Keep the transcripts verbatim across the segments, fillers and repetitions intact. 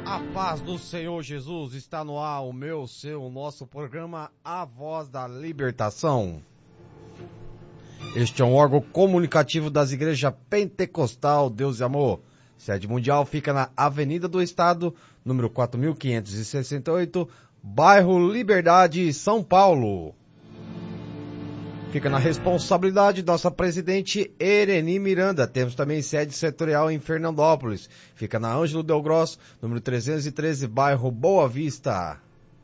A paz do Senhor Jesus, está no ar o meu, seu, o nosso programa A Voz da Libertação. Este é um órgão comunicativo das igrejas Pentecostal Deus e Amor. Sede mundial fica na Avenida do Estado, número quatro mil quinhentos e sessenta e oito, bairro Liberdade, São Paulo. Fica na responsabilidade de nossa presidente Ereni Miranda. Temos também sede setorial em Fernandópolis. Fica na Ângelo Del Grosso, número trezentos e treze, bairro Boa Vista.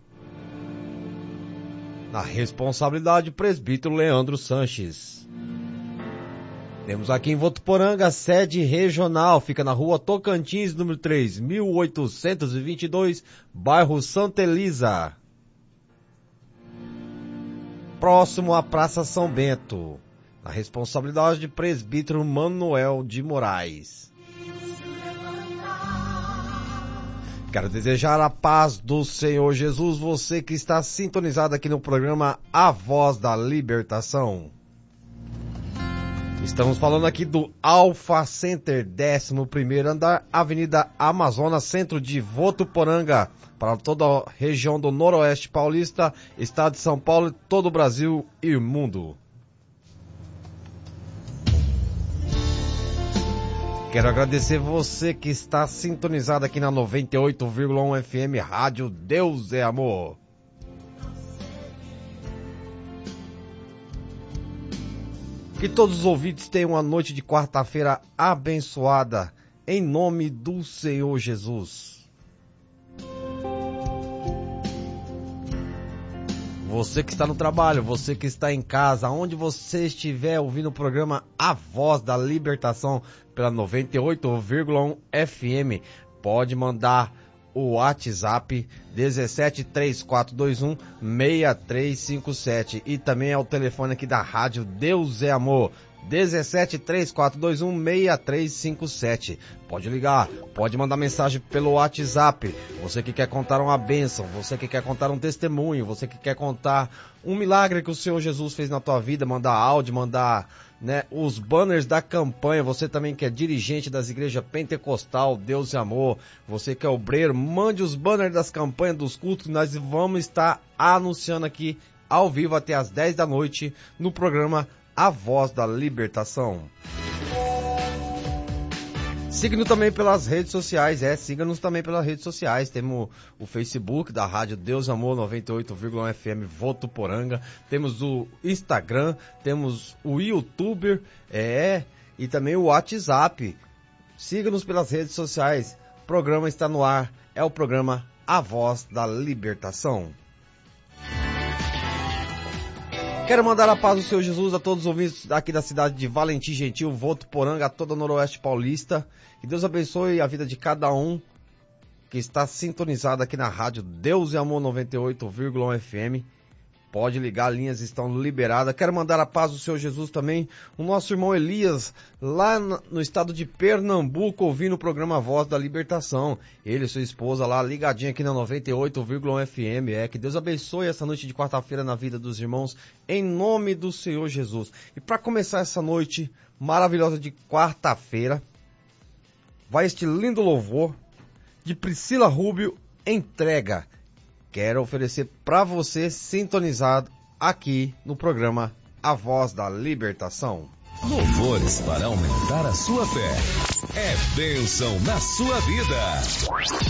Na responsabilidade presbítero Leandro Sanches. Temos aqui em Votuporanga sede regional. Fica na rua Tocantins, número três mil oitocentos e vinte e dois, bairro Santa Elisa. Próximo à Praça São Bento, na responsabilidade de presbítero Manuel de Moraes. Quero desejar a paz do Senhor Jesus, você que está sintonizado aqui no programa A Voz da Libertação. Estamos falando aqui do Alpha Center, décimo primeiro andar, Avenida Amazonas, centro de Votuporanga, para toda a região do Noroeste Paulista, Estado de São Paulo, todo o Brasil e o mundo. Quero agradecer você que está sintonizado aqui na noventa e oito vírgula um F M, Rádio Deus é Amor. Que todos os ouvintes tenham uma noite de quarta-feira abençoada, em nome do Senhor Jesus. Você que está no trabalho, você que está em casa, onde você estiver ouvindo o programa A Voz da Libertação pela noventa e oito vírgula um F M, pode mandar o WhatsApp um sete três quatro dois um seis três cinco sete e também é o telefone aqui da Rádio Deus é Amor, um sete três quatro dois um seis três cinco sete. Pode ligar, pode mandar mensagem pelo WhatsApp. Você que quer contar uma bênção, você que quer contar um testemunho, você que quer contar um milagre que o Senhor Jesus fez na tua vida, mandar áudio, mandar, né, os banners da campanha. Você também que é dirigente das igrejas Pentecostal Deus e Amor, você que é obreiro, mande os banners das campanhas dos cultos que nós vamos estar anunciando aqui ao vivo até às dez da noite no programa A Voz da Libertação. Siga-nos também pelas redes sociais, é, siga-nos também pelas redes sociais. Temos o Facebook da Rádio Deus Amor noventa e oito vírgula um F M Votuporanga, temos o Instagram, temos o YouTube, é, e também o WhatsApp. Siga-nos pelas redes sociais. O programa está no ar, é o programa A Voz da Libertação. Quero mandar a paz do Senhor Jesus a todos os ouvintes aqui da cidade de Valentim Gentil, Votuporanga, a toda o Noroeste Paulista. Que Deus abençoe a vida de cada um que está sintonizado aqui na Rádio Deus e Amor noventa e oito vírgula um F M. Pode ligar, linhas estão liberadas. Quero mandar a paz do Senhor Jesus também o nosso irmão Elias, lá no estado de Pernambuco, ouvindo o programa Voz da Libertação. Ele e sua esposa lá, ligadinha aqui na noventa e oito vírgula um F M. É, que Deus abençoe essa noite de quarta-feira na vida dos irmãos, em nome do Senhor Jesus. E para começar essa noite maravilhosa de quarta-feira, vai este lindo louvor de Priscila Rubio, Entrega. Quero oferecer para você sintonizado aqui no programa A Voz da Libertação. Louvores para aumentar a sua fé. É bênção na sua vida.